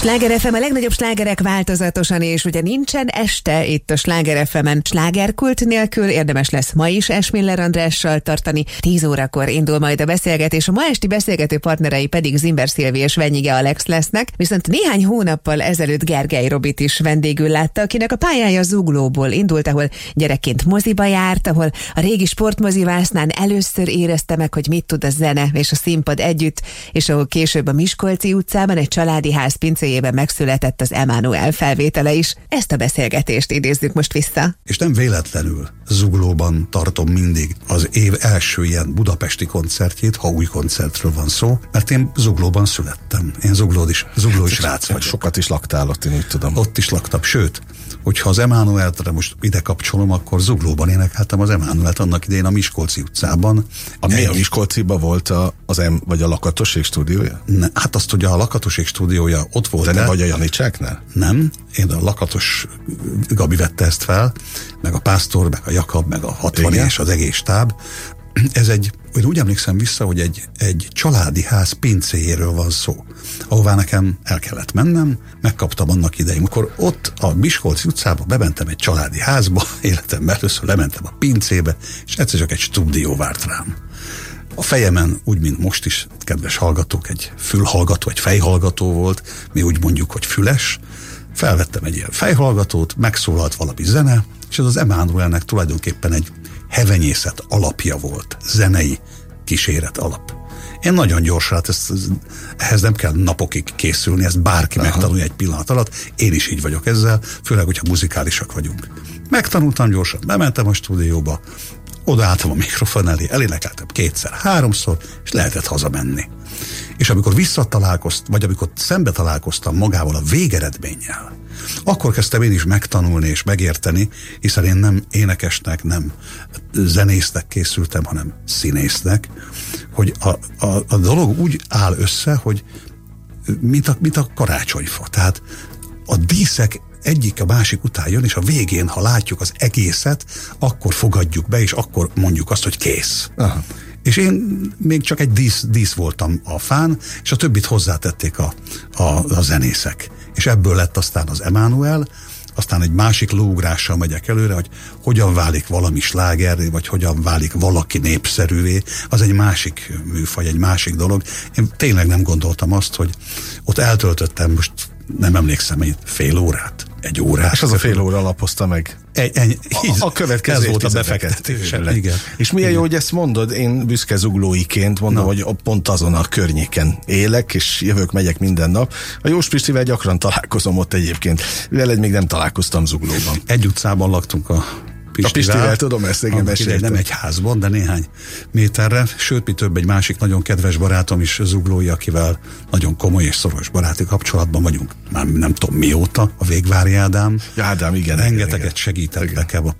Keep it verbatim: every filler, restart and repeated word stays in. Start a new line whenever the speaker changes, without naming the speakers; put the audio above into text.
Sláger ef em, a legnagyobb slágerek változatosan, és ugye nincsen este itt a Sláger ef emen slágerkult nélkül, érdemes lesz ma is Esmiller Andrással tartani. tíz órakor indul majd a beszélgetés, a ma esti beszélgető partnerei pedig Zimber Szilvi és Venyige Alex lesznek, viszont néhány hónappal ezelőtt Gergely Robit is vendégül látta, akinek a pályája Zuglóból indult, ahol gyerekként moziba járt, ahol a régi sportmozivásznán először érezte meg, hogy mit tud a zene és a színpad együtt, és ahol később a Miskolci utcában egy családi ház pincéjében megszületett az Emmanuel felvétele is. Ezt a beszélgetést idézzük most vissza.
És nem véletlenül Zuglóban tartom mindig az év első ilyen budapesti koncertjét, ha új koncertről van szó, mert én Zuglóban születtem. Én Zuglód is, Zugló is rác vagyok.
Sokat is laktál ott, én úgy tudom.
Ott is laktam, sőt, hogyha az Emmanueltre most ide kapcsolom, akkor Zuglóban énekeltem az Emmanuelt annak idején a Miskolci utcában.
A, egy... a Miskolciban volt a, az M, vagy a Lakatoség stúdiója?
Ne, hát azt ugye a Lakatoség stúdiója ott volt.
De nem vagy a Janicsáknál?
Nem, én a Lakatos Gabi vette ezt fel, meg a Pásztor, meg a Jakab, meg a hatvan és az egész stáb. Ez egy, én úgy emlékszem vissza, hogy egy, egy családi ház pincéjéről van szó, ahová nekem el kellett mennem, megkaptam annak idején, amikor ott a Miskolci utcába bementem egy családi házba, életemben először lementem a pincébe, és egyszer csak egy stúdió várt rám. A fejemen, úgy, mint most is, kedves hallgatók, egy fülhallgató, egy fejhallgató volt, mi úgy mondjuk, hogy füles. Felvettem egy ilyen fejhallgatót, megszólalt valami zene, és ez az Emmanuelnek tulajdonképpen egy hevenyészet alapja volt, zenei kíséret alap. Én nagyon gyorsan, hát ezt, ehhez nem kell napokig készülni, ezt bárki Aha. megtanulja egy pillanat alatt, én is így vagyok ezzel, főleg, hogyha muzikálisak vagyunk. Megtanultam gyorsan, bementem a stúdióba, odaálltam a mikrofon elé, elénekeltem kétszer, háromszor, és lehetett hazamenni. És amikor visszatalálkoztam, vagy amikor szembe találkoztam magával a végeredménnyel, akkor kezdtem én is megtanulni és megérteni, hiszen én nem énekesnek, nem zenésznek készültem, hanem színésznek, hogy a, a, a dolog úgy áll össze, hogy mint a, mint a karácsonyfa. Tehát a díszek egyik a másik után jön, és a végén, ha látjuk az egészet, akkor fogadjuk be, és akkor mondjuk azt, hogy kész. Aha. És én még csak egy dísz, dísz voltam a fán, és a többit hozzátették a, a, a zenészek. És ebből lett aztán az Emmanuel, aztán egy másik lóugrással megyek előre, hogy hogyan válik valami slágerré, vagy hogyan válik valaki népszerűvé, az egy másik műfaj, egy másik dolog. Én tényleg nem gondoltam azt, hogy ott eltöltöttem, most nem emlékszem, egy fél órát, egy órát.
És az a fél óra alapozta meg.
Egy, egy,
a, a következő
volt a befektetés.
Igen. És milyen Igen. jó, hogy ezt mondod, én büszke zuglóiként mondom, Na. hogy pont azon a környéken élek, és jövök, megyek minden nap. A Jós Pistivel gyakran találkozom ott egyébként. Veled még nem találkoztam Zuglóban.
Egy utcában laktunk a Pistivel.
A Pistivel, tudom, ezt igen meséltem.
Nem egy házban, de néhány méterre. Sőt, mi több, egy másik nagyon kedves barátom is zuglói, akivel nagyon komoly és szoros baráti kapcsolatban vagyunk. Már nem tudom mióta, a Végvári Ádám.
Ja, Ádám, igen.
Rengeteget
igen,
segített
igen.
nekem a